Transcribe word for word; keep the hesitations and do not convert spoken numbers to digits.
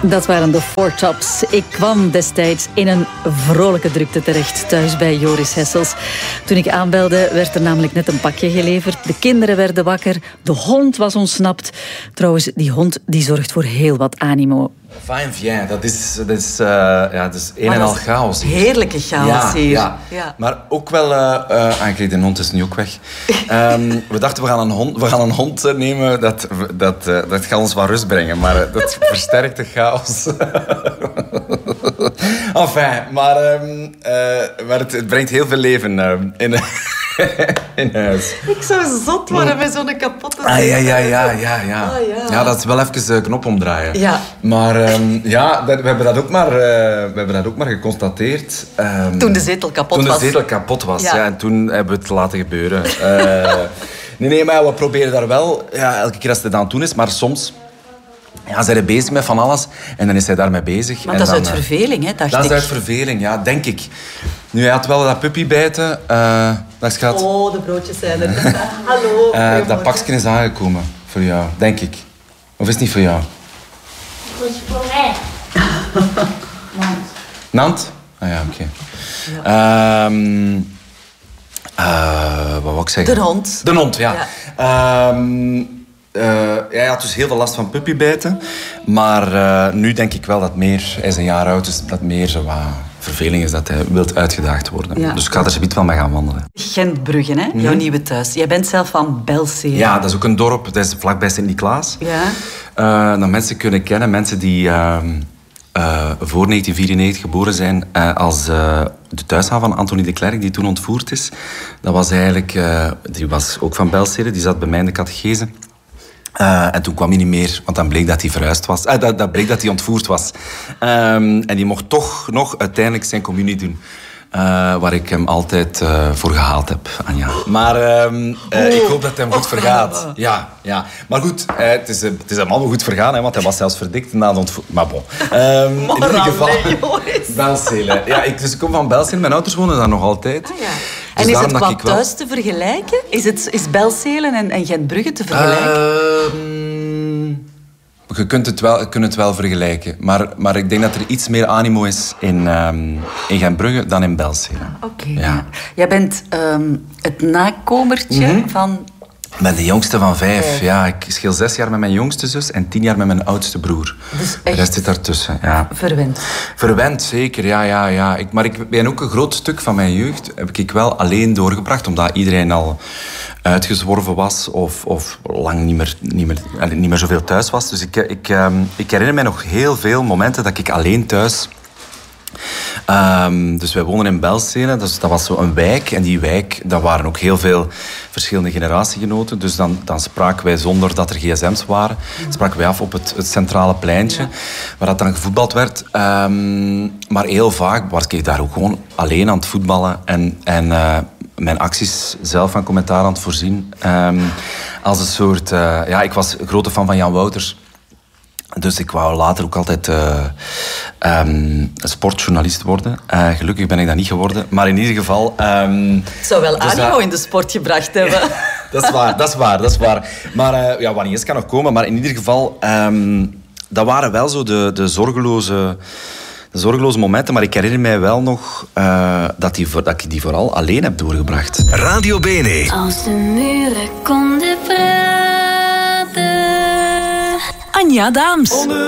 Dat waren de Four Tops. Ik kwam destijds in een vrolijke drukte terecht, thuis bij Joris Hessels. Toen ik aanbelde, werd er namelijk net een pakje geleverd. De kinderen werden wakker, de hond was ontsnapt. Trouwens, die hond die zorgt voor heel wat animo. Va-et-vient, dat is, dat is, uh, ja, dat is een Maar en al dat is chaos hier. Heerlijke chaos Ja, hier. ja. Ja. Maar ook wel... Uh, uh, ah, kijk, de hond is nu ook weg. Um, we dachten, we gaan een hond, we gaan een hond nemen. Dat, dat, uh, dat gaat ons wat rust brengen. Maar uh, dat versterkt de chaos. Enfin, maar, um, uh, maar het, het brengt heel veel leven uh, in, in huis. Ik zou zot worden met zo'n kapotte... Ah, ja, ja, ja, ja, ja. Oh, ja. Ja, dat is wel even de knop omdraaien. Ja. Maar um, ja, dat, we, hebben dat ook maar, uh, we hebben dat ook maar geconstateerd. Um, Toen de zetel kapot toen was. Toen de zetel kapot was, ja. Ja. En toen hebben we het laten gebeuren. Uh, nee, nee, maar we proberen daar wel... Ja, elke keer als het aan het doen is, maar soms... Ja, zijn er bezig met van alles en dan is hij daarmee bezig. Maar en dat is dan, uit verveling, hè, dacht Dat is ik. uit verveling, ja, denk ik. Nu, hij had wel dat puppybijten. Uh, dag schat. Oh, de broodjes zijn er. Hallo. Uh, dat pakje is aangekomen voor jou, denk ik. Of is het niet voor jou? Dat is voor mij. Nant. Nant? Ah ja, oké. Okay. Um, uh, wat wou ik zeggen? De hond. De hond, ja. Ja. Um, Uh, hij had dus heel veel last van puppybijten. Maar uh, nu denk ik wel dat meer... Hij is een jaar oud, dus dat meer zo wat verveling is dat hij wil uitgedaagd worden. Ja. Dus ik ga er zometeen wel mee gaan wandelen. Gentbrugge, hè? Jouw nieuwe thuis. Jij bent zelf van Belzele. Ja, dat is ook een dorp. Dat is vlakbij Sint-Niklaas. Ja. Uh, dat mensen kunnen kennen. Mensen die uh, uh, voor negentien vierennegentig geboren zijn uh, als... Uh, de thuishaven van Anthony de Klerk, die toen ontvoerd is. Dat was eigenlijk... Uh, die was ook van Belzele. Die zat bij mij in de catechese. Uh, en toen kwam hij niet meer, want dan bleek dat hij verhuisd was. Uh, dat, dat bleek dat hij ontvoerd was. Um, en die mocht toch nog uiteindelijk zijn communie doen. Uh, waar ik hem altijd uh, voor gehaald heb, Anja. Maar um, uh, oh, ik hoop dat het hem goed vergaat. Ja, ja. Maar goed, uh, het, is, uh, het is hem allemaal goed vergaan, hè, want hij was zelfs verdikt na de ontvoering. Maar bon. Um, in ieder geval, Belzele. Ja, ik, dus ik kom van Belzele. Mijn ouders wonen daar nog altijd. Ah, ja. Dus en is het qua wel... thuis te vergelijken? Is, het, is Belzele en, en Gentbrugge te vergelijken? Uh, je kunt het wel, kunt het wel vergelijken. Maar, maar ik denk dat er iets meer animo is in, um, in Gentbrugge dan in Belzele. Oké. Okay, ja. Jij bent um, het nakomertje mm-hmm. van... Ik ben de jongste van vijf. vijf. Ja, ik scheel zes jaar met mijn jongste zus en tien jaar met mijn oudste broer. Dus echt de rest zit daartussen. Ja. Verwend. Verwend, zeker. Ja, ja, ja. Ik, maar ik ben ook een groot stuk van mijn jeugd heb ik wel alleen doorgebracht, omdat iedereen al uitgezworven was of, of lang niet meer, niet, meer, niet meer zoveel thuis was. Dus ik, ik, um, ik herinner mij nog heel veel momenten dat ik alleen thuis... Um, dus wij wonen in Belzele, dus dat was zo een wijk. En die wijk, daar waren ook heel veel verschillende generatiegenoten. Dus dan, dan spraken wij, zonder dat er gsm's waren, spraken wij af op het, het centrale pleintje, ja. waar dat dan gevoetbald werd. Um, maar heel vaak was ik daar ook gewoon alleen aan het voetballen en, en uh, mijn acties zelf van commentaar aan het voorzien. Um, als een soort... Uh, ja, ik was een grote fan van Jan Wouters. Dus ik wou later ook altijd uh, um, sportjournalist worden. Uh, gelukkig ben ik dat niet geworden. Maar in ieder geval... Um, het zou wel dus animo dat... in de sport gebracht hebben. Ja, dat is waar, dat is waar, dat is waar. Maar uh, ja, wanneer is kan nog komen. Maar in ieder geval... Um, dat waren wel zo de, de zorgeloze... De zorgeloze momenten, maar ik herinner mij wel nog uh, dat, die, dat ik die vooral alleen heb doorgebracht. Radio Bene. Als de muren konden praten. Anja Daams.